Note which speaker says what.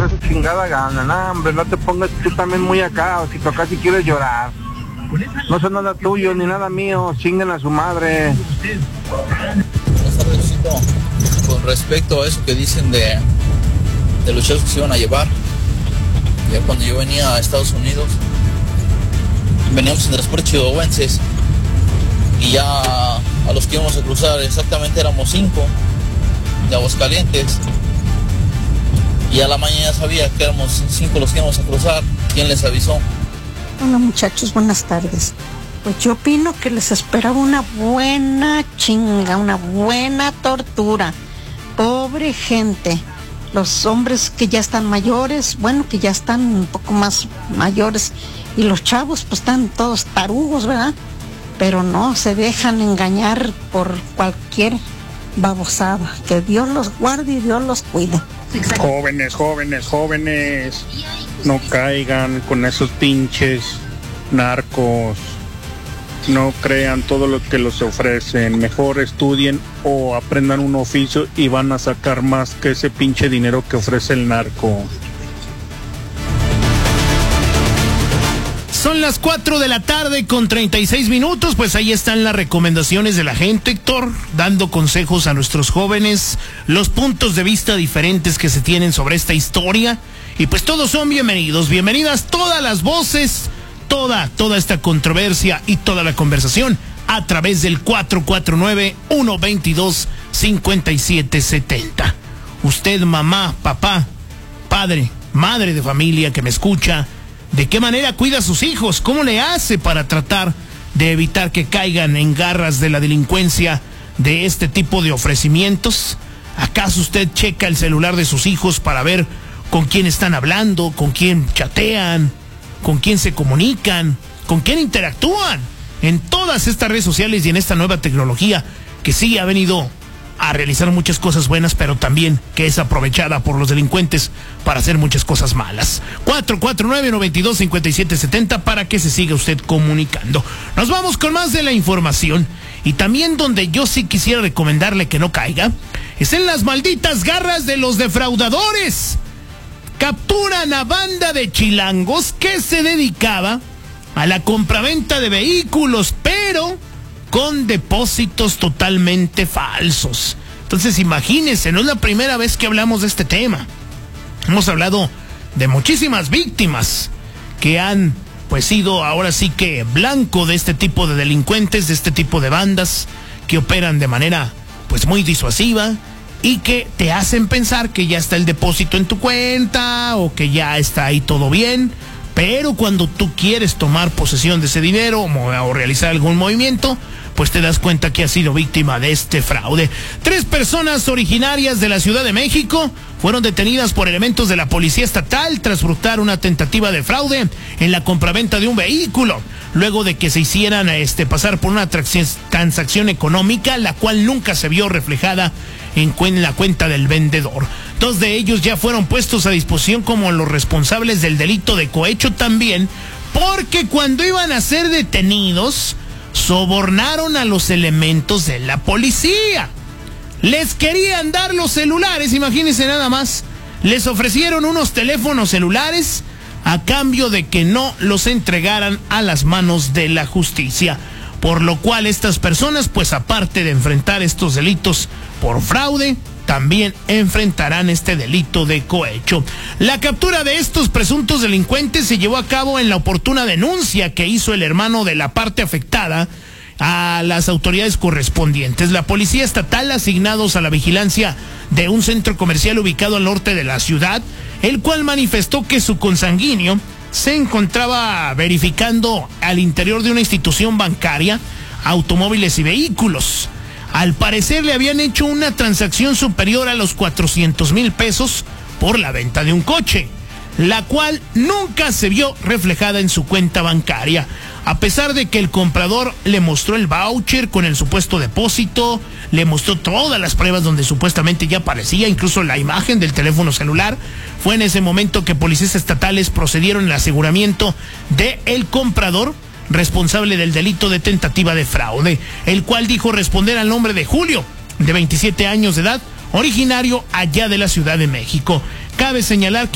Speaker 1: da su chingada gana. No, hombre, no te pongas tú también muy acá, o si tocas si quieres llorar. No son nada tuyo ni nada mío, chinguen a su madre.
Speaker 2: Buenas tardes, Luisito. Con respecto a eso que dicen de los shows que se iban a llevar, ya cuando yo venía a Estados Unidos, veníamos en transporte chihuahuenses y ya a los que íbamos a cruzar exactamente éramos 5 de Aguascalientes, y a la mañana ya sabía que éramos 5 los que íbamos a cruzar. ¿Quién les avisó?
Speaker 3: Hola muchachos, buenas tardes. Pues yo opino que les esperaba una buena chinga, una buena tortura. Pobre gente. Los hombres que ya están mayores, bueno, que ya están un poco más mayores, y los chavos pues están todos tarugos, ¿verdad? Pero no, se dejan engañar por cualquier babosada. Que Dios los guarde y Dios los cuide.
Speaker 4: Jóvenes, no caigan con esos pinches narcos. No crean todo lo que los ofrecen. Mejor estudien o aprendan un oficio y van a sacar más que ese pinche dinero que ofrece el narco.
Speaker 5: Son las 4 de la tarde con 36 minutos, pues ahí están las recomendaciones de la gente, Héctor, dando consejos a nuestros jóvenes, los puntos de vista diferentes que se tienen sobre esta historia, y pues todos son bienvenidos, bienvenidas todas las voces, toda esta controversia y toda la conversación a través del 449-122-5770. Usted, mamá, papá, padre, madre de familia que me escucha, ¿de qué manera cuida a sus hijos? ¿Cómo le hace para tratar de evitar que caigan en garras de la delincuencia de este tipo de ofrecimientos? ¿Acaso usted checa el celular de sus hijos para ver con quién están hablando, con quién chatean, con quién se comunican, con quién interactúan en todas estas redes sociales y en esta nueva tecnología que sí ha venido a realizar muchas cosas buenas, pero también que es aprovechada por los delincuentes para hacer muchas cosas malas? 449-122-5770 para que se siga usted comunicando. Nos vamos con más de la información, y también donde yo sí quisiera recomendarle que no caiga es en las malditas garras de los defraudadores. Capturan a banda de chilangos que se dedicaba a la compraventa de vehículos, pero con depósitos totalmente falsos. Entonces imagínense, no es la primera vez que hablamos de este tema. Hemos hablado de muchísimas víctimas que han pues sido ahora sí que blanco de este tipo de delincuentes, de este tipo de bandas que operan de manera pues muy disuasiva y que te hacen pensar que ya está el depósito en tu cuenta o que ya está ahí todo bien. Pero cuando tú quieres tomar posesión de ese dinero o realizar algún movimiento, pues te das cuenta que has sido víctima de este fraude. 3 personas originarias de la Ciudad de México fueron detenidas por elementos de la Policía Estatal tras fructar una tentativa de fraude en la compraventa de un vehículo, luego de que se hicieran pasar por una transacción económica, la cual nunca se vio reflejada en la cuenta del vendedor. 2 de ellos ya fueron puestos a disposición como los responsables del delito de cohecho también, porque cuando iban a ser detenidos, sobornaron a los elementos de la policía. Les querían dar los celulares, imagínense nada más. Les ofrecieron unos teléfonos celulares a cambio de que no los entregaran a las manos de la justicia. Por lo cual estas personas, pues aparte de enfrentar estos delitos por fraude, también enfrentarán este delito de cohecho. La captura de estos presuntos delincuentes se llevó a cabo en la oportuna denuncia que hizo el hermano de la parte afectada a las autoridades correspondientes. La Policía Estatal, asignados a la vigilancia de un centro comercial ubicado al norte de la ciudad, el cual manifestó que su consanguíneo se encontraba verificando al interior de una institución bancaria automóviles y vehículos. Al parecer le habían hecho una transacción superior a los 400,000 pesos por la venta de un coche, la cual nunca se vio reflejada en su cuenta bancaria, a pesar de que el comprador le mostró el voucher con el supuesto depósito, le mostró todas las pruebas donde supuestamente ya aparecía, incluso la imagen del teléfono celular. Fue en ese momento que policías estatales procedieron al aseguramiento del comprador responsable del delito de tentativa de fraude, el cual dijo responder al nombre de Julio, de 27 años de edad, originario allá de la Ciudad de México. Cabe señalar que